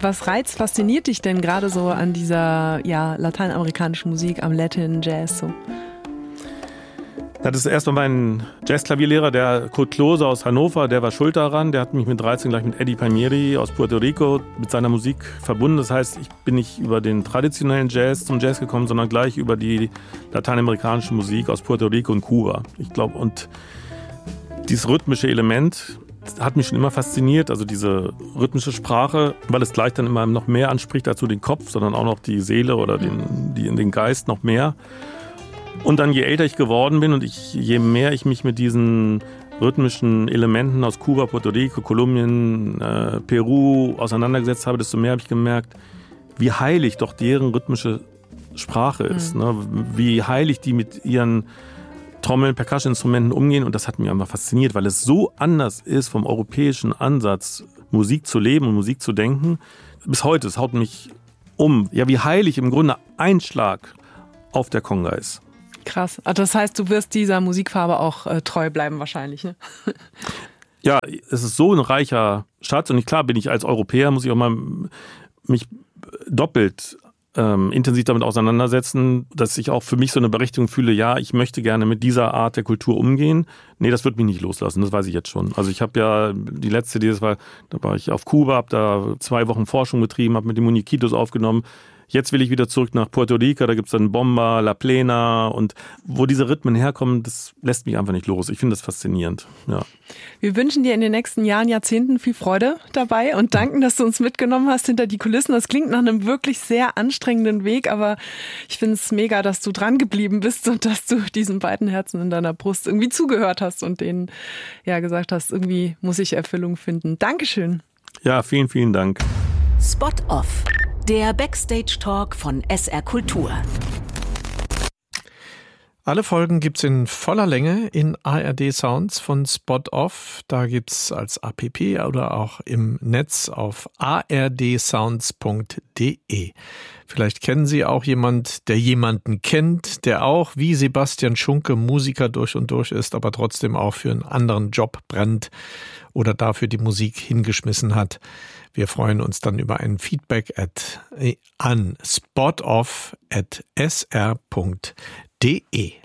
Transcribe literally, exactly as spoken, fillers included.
was reizt, fasziniert dich denn gerade so an dieser ja, lateinamerikanischen Musik, am Latin Jazz so? Das ist erstmal mein Jazzklavierlehrer, der Kurt Klose aus Hannover, der war schuld daran. Der hat mich mit dreizehn gleich mit Eddie Palmieri aus Puerto Rico mit seiner Musik verbunden. Das heißt, ich bin nicht über den traditionellen Jazz zum Jazz gekommen, sondern gleich über die lateinamerikanische Musik aus Puerto Rico und Kuba. Ich glaube, und dieses rhythmische Element hat mich schon immer fasziniert, also diese rhythmische Sprache, weil es gleich dann immer noch mehr anspricht als nur den Kopf, sondern auch noch die Seele oder den, die, den Geist noch mehr. Und dann je älter ich geworden bin und ich, je mehr ich mich mit diesen rhythmischen Elementen aus Kuba, Puerto Rico, Kolumbien, äh, Peru auseinandergesetzt habe, desto mehr habe ich gemerkt, wie heilig doch deren rhythmische Sprache ist. Mhm. Ne? Wie heilig die mit ihren Trommeln, Percussion-Instrumenten umgehen. Und das hat mich einfach fasziniert, weil es so anders ist vom europäischen Ansatz, Musik zu leben und Musik zu denken. Bis heute, es haut mich um. Ja, wie heilig im Grunde ein Schlag auf der Conga ist. Krass. Also das heißt, du wirst dieser Musikfarbe auch äh, treu bleiben wahrscheinlich, ne? Ja, es ist so ein reicher Schatz. Und klar bin ich als Europäer, muss ich auch mal mich doppelt ähm, intensiv damit auseinandersetzen, dass ich auch für mich so eine Berechtigung fühle, ja, ich möchte gerne mit dieser Art der Kultur umgehen. Nee, das wird mich nicht loslassen, das weiß ich jetzt schon. Also ich habe ja die letzte, das war, da war ich auf Kuba, habe da zwei Wochen Forschung betrieben, habe mit den Muñequitos aufgenommen. Jetzt will ich wieder zurück nach Puerto Rico, da gibt es dann Bomba, La Plena und wo diese Rhythmen herkommen, das lässt mich einfach nicht los. Ich finde das faszinierend. Ja. Wir wünschen dir in den nächsten Jahren, Jahrzehnten viel Freude dabei und danken, dass du uns mitgenommen hast hinter die Kulissen. Das klingt nach einem wirklich sehr anstrengenden Weg, aber ich finde es mega, dass du dran geblieben bist und dass du diesen beiden Herzen in deiner Brust irgendwie zugehört hast und denen ja gesagt hast, irgendwie muss ich Erfüllung finden. Dankeschön. Ja, vielen, vielen Dank. Spot Off. Der Backstage-Talk von S R Kultur. Alle Folgen gibt's in voller Länge in A R D Sounds von Spot Off. Da gibt's als App oder auch im Netz auf a r d sounds punkt d e. Vielleicht kennen Sie auch jemand, der jemanden kennt, der auch wie Sebastian Schunke Musiker durch und durch ist, aber trotzdem auch für einen anderen Job brennt oder dafür die Musik hingeschmissen hat. Wir freuen uns dann über ein Feedback at, an spotoff at s r punkt d e.